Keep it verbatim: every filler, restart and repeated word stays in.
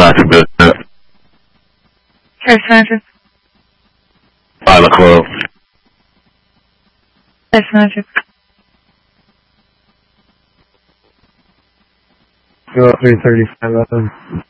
Roger, bit. First Magic. Five o'clock. First Magic. Go up three thirty-five up.